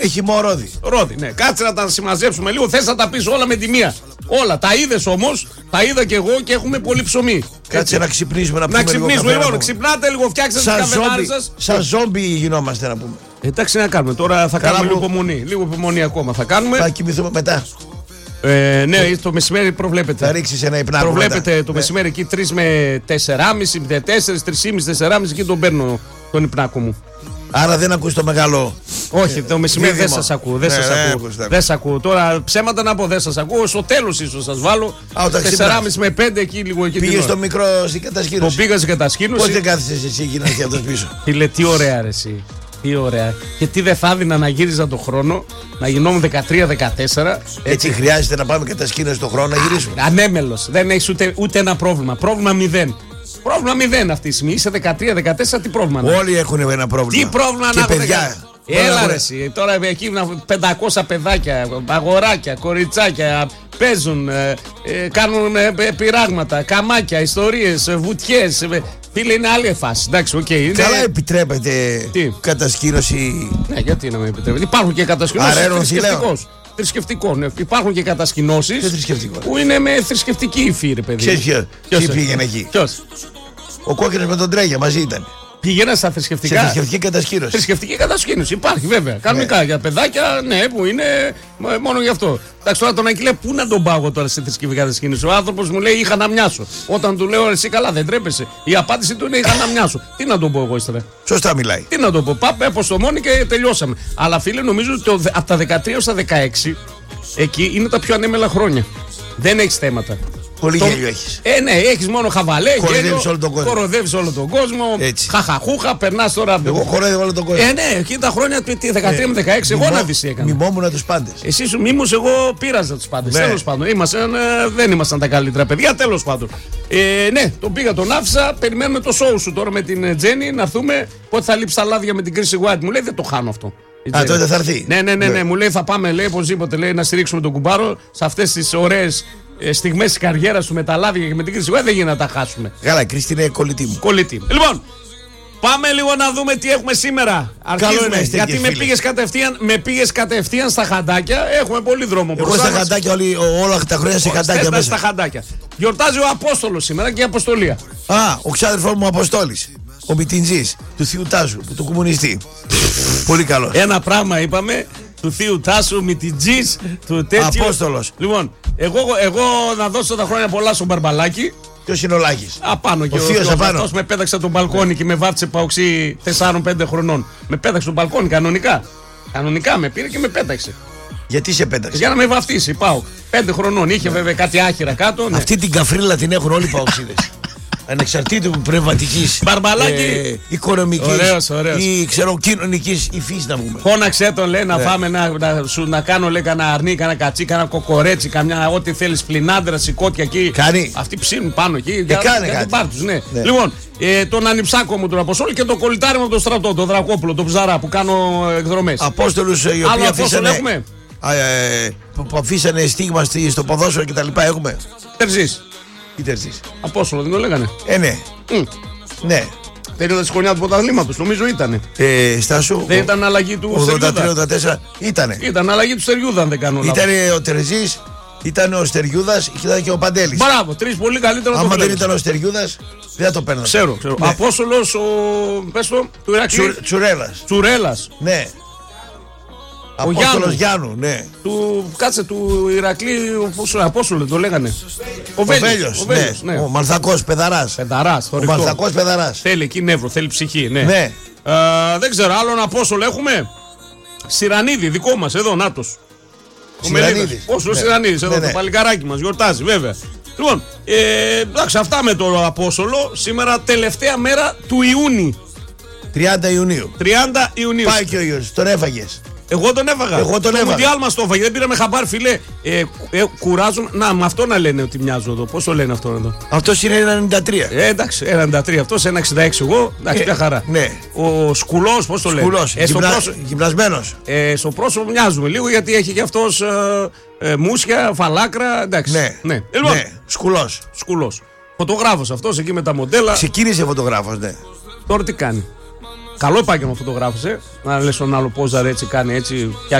Έχει μωρόδι. Ρόδι, ναι. Κάτσε να τα συμμαζέψουμε λίγο. Θες να τα πεις όλα με τη μία. Όλα. Τα είδες όμως, τα είδα κι εγώ και έχουμε πολύ ψωμί. Κάτσε να ξυπνήσουμε να πούμε. Να ξυπνήσουμε λοιπόν. Ξυπνάτε λίγο, φτιάξτε τις καφεδάρες σας. Σαν ζόμπι γινόμαστε να πούμε. Εντάξει, να κάνουμε. Τώρα θα κάνουμε λίγο υπομονή. Λίγο υπομονή ακόμα θα κάνουμε. Θα κοιμηθούμε μετά. Ναι, το μεσημέρι προβλέπετε. Θα ρίξεις ένα υπνάκο. Προβλέπετε το μεσημέρι εκεί 3 με 4,5, 4, 3,5, 4,5 εκεί τον παίρνω τον υπνάκο μου. Άρα δεν ακούς το μεγάλο. Όχι, το μεσημέρι δεν σας ακούω. Δεν σας ακούω. Τώρα ψέματα να πω, δεν σας ακούω. Στο τέλος ίσως σας βάλω. 4,5 με 5 εκεί λίγο εκεί. Πήγες στο μικρό στην κατασκήνωση. Το πήγα στην κατασκήνωση. Πότε κάθισες εσύ εκεί να έρθει αυτός πίσω. Φίλε, τι ωραία ρε εσύ. Τι ωραία. Και τι δεν θα έδινα να γύριζα τον χρόνο, να γινόμουν 13-14. Έτσι χρειάζεται να πάμε κατασκήνωση τον χρόνο να γυρίσουμε. Ανέμελος. Δεν έχεις ούτε ένα πρόβλημα. Πρόβλημα 0. Πρόβλημα 0 αυτή τη στιγμή. Είσαι 13-14, τι πρόβλημα να. Όλοι έχουν ένα πρόβλημα. Τι πρόβλημα να έχουν. Έλα ρε εσύ. Τώρα εκεί 500 παιδάκια, αγοράκια, κοριτσάκια παίζουν, κάνουν πειράγματα, καμάκια, ιστορίες, βουτιές. Φίλε, είναι άλλη φάση. Εντάξει, okay, καλά, επιτρέπεται κατασκήνωση. Ναι, γιατί να με επιτρέπεται. Υπάρχουν και κατασκηνώσεις θρησκευτικών. Ναι. Υπάρχουν και κατασκηνώσεις που είναι με θρησκευτική υφή, ρε παιδί. Ποιος πήγαινε εκεί. Ο Κόκκινος με τον Τρέγια μαζί ήταν. Πήγαινα στα θρησκευτικά. Σε θρησκευτική κατασκήνωση. Θρησκευτική κατασκήνωση υπάρχει βέβαια. Κανονικά για παιδάκια, ναι, που είναι μόνο γι' αυτό. Εντάξει, τώρα τον Αγγελέ, πού να τον πάω τώρα στη θρησκευτική κατασκήνωση. Ο άνθρωπος μου λέει: είχα να μοιάσω. Όταν του λέω: εσύ καλά, δεν τρέπεσαι. Η απάντηση του είναι: είχα να μοιάσω. Τι να τον πω εγώ ύστερα. Σωστά μιλάει. Τι να τον πω. Πάμε από στο μόνοι και τελειώσαμε. Αλλά φίλε, νομίζω ότι από τα 13 έως τα 16 εκεί είναι τα πιο ανέμελα χρόνια. Δεν έχει θέματα. Πολύ γέλιο έχεις. Ναι, έχεις μόνο χαβαλέ, κοροϊδεύεις όλο τον κόσμο. Χαχαχούχα, περνάς τώρα. Εγώ χορεύω όλο τον κόσμο. Ναι, εκεί τα χρόνια 13 με 16, εγώ να δεις τι έκανα. Μιμόμουν τους πάντες. Εσύ σου μίμους, εγώ πείραζα τους πάντες. Τέλος πάντων. Δεν ήμασταν τα καλύτερα παιδιά, τέλος πάντων. Ναι, τον πήγα, τον άφησα. Περιμένουμε το show σου τώρα με την Τζέννη να έρθουμε. Πότε θα λείψει τα λάδια με την Κρίση White. Μου λέει δεν το χάνω αυτό. Τότε θα έρθει. Ναι, μου λέει θα πάμε, λέει οπωσδήποτε, λέει να στηρίξουμε τον κουμπάρο σε αυτές τις ωραίες στιγμές της καριέρας του με τα λάδια και με την Κρίση White. Δεν γίνεται να τα χάσουμε. Καλά, η Κρίση είναι κολλητή μου. Λοιπόν, πάμε λίγο να δούμε τι έχουμε σήμερα. Αρχίζουμε. Γιατί με πήγες κατευθείαν στα χαντάκια. Έχουμε πολύ δρόμο μπροστά μας. Εγώ στα χαντάκια όλα τα χρόνια σε χαντάκια μέσα. Στα χαντάκια. Γιορτάζει ο Απόστολος σήμερα και η Αποστολία. Ο ξάδερφός μου Αποστόλης. Ο Μητιντζής του Θείου Τάσου, του κομμουνιστή. Πολύ καλό. Ένα πράγμα είπαμε. Του Θείου Τάσου, Μητιντζής, του τέτοιου. Απόστολος. Λοιπόν, εγώ να δώσω τα χρόνια πολλά στον Μπαρμπαλάκη. Ποιος είναι ο Λάκης? Απάνω και ο Θείος απάνω. Αυτός με πέταξε από τον μπαλκόνι και με βάφτισε παοξί 4-5 χρονών. Με πέταξε τον μπαλκόνι κανονικά. Κανονικά με πήρε και με πέταξε. Γιατί σε πέταξε? Για να με βαφτίσει, πάω. 5 χρονών. Είχε βέβαια κάτι άχυρα κάτω. Ναι. Αυτή την καφρίλα την έχουν όλοι οι παοξίδες. Ανεξαρτήτου πνευματικής, Μπαρμπαλάκη, οικονομικής ή ξέρω κοινωνικής υφής να πούμε. Φώναξε τον, λέει, να πάμε να κάνω, λέει, κανένα αρνί, κανένα κατσί, κανένα κοκορέτσι, καμιά ό,τι θέλεις, πλινάντρα, σηκώτια εκεί. Κάνει. Αυτοί ψήνουν πάνω εκεί. Κάνει για κάτι. Πάρτους, ναι. Λοιπόν, τον ανιψάκο μου τον Αποστόλη και τον κολλητάρι μου τον στρατό, τον Δρακόπουλο, τον Ψαρά που κάνω εκδρομές. Απόστολους οι οποίοι αφήσανε. Που αφήσανε στίγμα στο ποδόσφαιρο κτλ. Έχουμε. Τερζής. Τι Τερζής? Απόστολο, δεν το λέγανε? Ναι. Ναι. Περίοδο της χρονιάς του πρωταθλήματος, νομίζω ήτανε. Στάσου. Δεν ήταν αλλαγή του Στεριούδα? 83-84 ήτανε. Ήταν αλλαγή του Στεριούδα, αν δεν κάνω λάθος. Ήτανε ο Τερζής, ήταν ο Στεριούδας και ήταν και ο Παντέλης. Μπράβο, τρεις πολύ καλύτερο. Άμα δεν ήταν ο Στεριούδας, δεν θα το παίρνω. Ξέρω. Ναι. Απόστολος, πες το, του Ηρακλή. Τσουρέλας. Ναι. Απόστολος Γιάννου, ναι. Κάτσε του Ηρακλή, Απόστολο το λέγανε. Ο Βέλιος, ναι. Ο Μαλθακός Πεδαράς. Ο Μαλθακός Πεδαράς. Θέλει εκεί νεύρο, θέλει ψυχή, ναι. Δεν ξέρω, άλλον Απόστολο έχουμε. Σιρανίδη, δικό μας, εδώ, νάτος. Ο Σιρανίδης, εδώ, το παλικαράκι μας, γιορτάζει, βέβαια. Λοιπόν, εντάξει, αυτά με το Απόστολο. Σήμερα τελευταία μέρα του Ιούνιου. 30 Ιουνίου. Πάει και ο γιος, τον έφαγες. Εγώ τον έφαγα. Το Μουντιάλ μας το έφαγε. Δεν πήραμε χαμπάρ, φιλέ. Κουράζουν. Να, με αυτό να λένε ότι μοιάζω εδώ. Πώς το λένε αυτό εδώ? Αυτός είναι 93. Εντάξει, 93 αυτός, 1,66 εγώ. Εντάξει, μια χαρά. Ναι. Ο Σκουλός, πώς το λένε? Σκουλός, γυμνασμένος. Στο πρόσωπο μοιάζουμε λίγο γιατί έχει και αυτός μουσια, φαλάκρα. Εντάξει. Ναι. Λοιπόν, ναι. Σκουλός. Φωτογράφος αυτός εκεί με τα μοντέλα. Ξεκίνησε φωτογράφος, ναι. Τώρα τι κάνει? Καλό επάγγελμα φωτογράφησε. Να λες τον άλλο πόζαρ έτσι, κάνει έτσι,